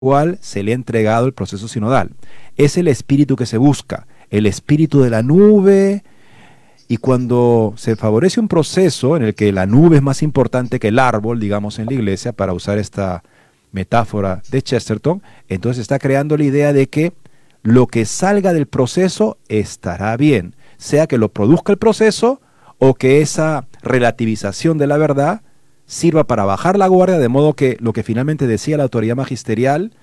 cual se le ha entregado el proceso sinodal. Es el espíritu que se busca, el espíritu de la nube. Y cuando se favorece un proceso en el que la nube es más importante que el árbol, digamos en la iglesia, para usar esta metáfora de Chesterton, entonces está creando la idea de que lo que salga del proceso estará bien, sea que lo produzca el proceso o que esa relativización de la verdad sirva para bajar la guardia, de modo que lo que finalmente decía la autoridad magisterial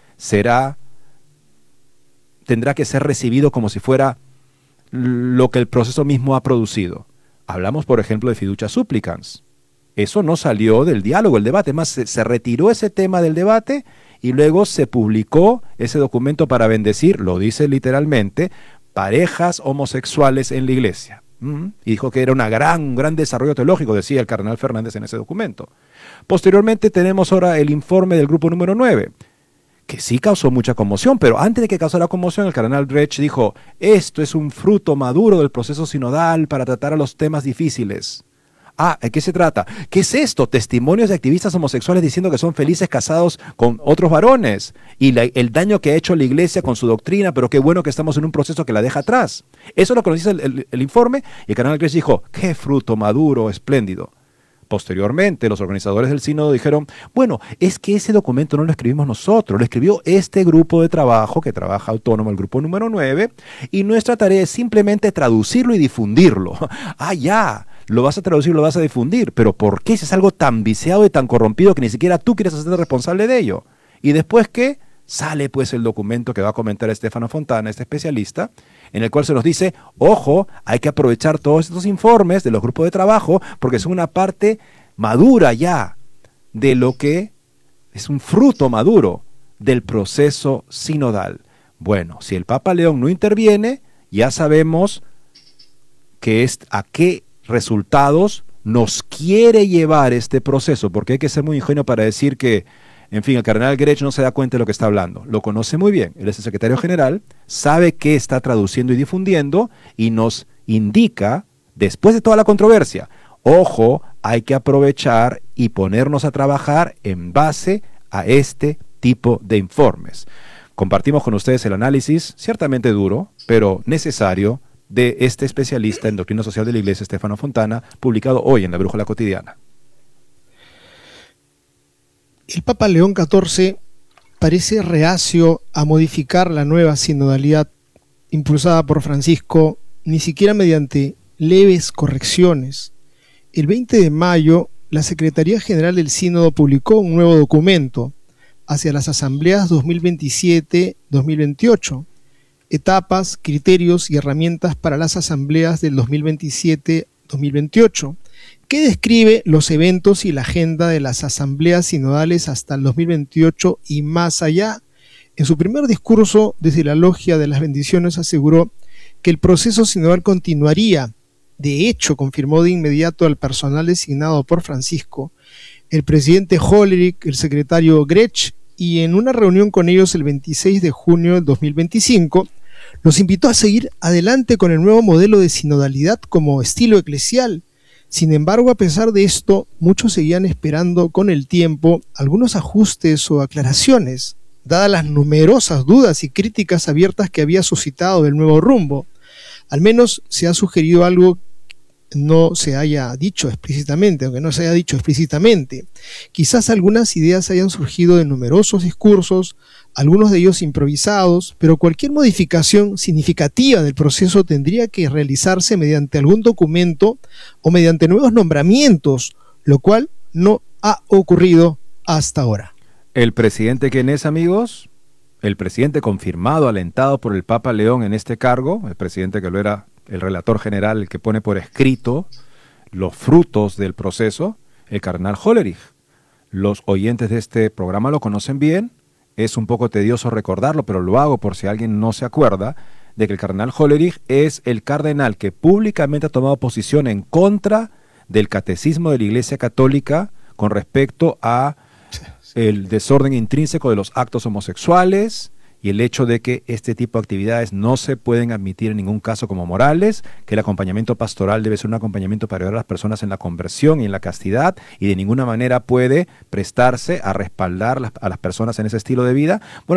tendrá que ser recibido como si fuera lo que el proceso mismo ha producido. Hablamos, por ejemplo, de fiducia supplicans. Eso no salió del diálogo, el debate, más se retiró ese tema del debate y luego se publicó ese documento para bendecir, lo dice literalmente, parejas homosexuales en la iglesia. Y dijo que era un gran desarrollo teológico, decía el cardenal Fernández en ese documento. Posteriormente tenemos ahora el informe del grupo número 9, que sí causó mucha conmoción, pero antes de que causara conmoción, el cardenal Grech dijo, esto es un fruto maduro del proceso sinodal para tratar a los temas difíciles. ¿De qué se trata? ¿Qué es esto? Testimonios de activistas homosexuales diciendo que son felices casados con otros varones y el daño que ha hecho la iglesia con su doctrina, pero qué bueno que estamos en un proceso que la deja atrás. Eso es lo que nos dice el informe, y el cardenal Grech dijo, qué fruto maduro, espléndido. Posteriormente, los organizadores del sínodo dijeron, bueno, es que ese documento no lo escribimos nosotros, lo escribió este grupo de trabajo que trabaja autónomo, el grupo número 9, y nuestra tarea es simplemente traducirlo y difundirlo. Ya, lo vas a traducir, lo vas a difundir, pero ¿por qué si es algo tan viciado y tan corrompido que ni siquiera tú quieres hacerte responsable de ello? Y después, ¿qué? Sale pues el documento que va a comentar Stefano Fontana, este especialista, en el cual se nos dice, ojo, hay que aprovechar todos estos informes de los grupos de trabajo porque son una parte madura ya de lo que es un fruto maduro del proceso sinodal. Bueno, si el Papa León no interviene, ya sabemos a qué resultados nos quiere llevar este proceso, porque hay que ser muy ingenuo para decir que en fin, el cardenal Grech no se da cuenta de lo que está hablando. Lo conoce muy bien. Él es el secretario general, sabe qué está traduciendo y difundiendo y nos indica, después de toda la controversia, ojo, hay que aprovechar y ponernos a trabajar en base a este tipo de informes. Compartimos con ustedes el análisis, ciertamente duro, pero necesario, de este especialista en doctrina social de la Iglesia, Stefano Fontana, publicado hoy en La Brújula Cotidiana. El Papa León XIV parece reacio a modificar la nueva sinodalidad impulsada por Francisco, ni siquiera mediante leves correcciones. El 20 de mayo, la Secretaría General del Sínodo publicó un nuevo documento hacia las asambleas 2027-2028, etapas, criterios y herramientas para las asambleas del 2027-2028, que describe los eventos y la agenda de las asambleas sinodales hasta el 2028 y más allá. En su primer discurso desde la Logia de las Bendiciones aseguró que el proceso sinodal continuaría. De hecho, confirmó de inmediato al personal designado por Francisco, el presidente Hollerich, el secretario Grech, y en una reunión con ellos el 26 de junio del 2025, los invitó a seguir adelante con el nuevo modelo de sinodalidad como estilo eclesial. Sin embargo, a pesar de esto, muchos seguían esperando con el tiempo algunos ajustes o aclaraciones, dadas las numerosas dudas y críticas abiertas que había suscitado el nuevo rumbo. Al menos se ha sugerido algo que no se haya dicho explícitamente, aunque no se haya dicho explícitamente. Quizás algunas ideas hayan surgido de numerosos discursos, algunos de ellos improvisados, pero cualquier modificación significativa del proceso tendría que realizarse mediante algún documento o mediante nuevos nombramientos, lo cual no ha ocurrido hasta ahora. ¿El presidente quién es, amigos? El presidente confirmado, alentado por el Papa León en este cargo, el presidente que lo era el relator general, el que pone por escrito los frutos del proceso, el cardenal Hollerich. Los oyentes de este programa lo conocen bien. Es un poco tedioso recordarlo, pero lo hago por si alguien no se acuerda, de que el cardenal Hollerich es el cardenal que públicamente ha tomado posición en contra del catecismo de la Iglesia Católica con respecto a el desorden intrínseco de los actos homosexuales y el hecho de que este tipo de actividades no se pueden admitir en ningún caso como morales, que el acompañamiento pastoral debe ser un acompañamiento para ayudar a las personas en la conversión y en la castidad, y de ninguna manera puede prestarse a respaldar a las personas en ese estilo de vida. Bueno,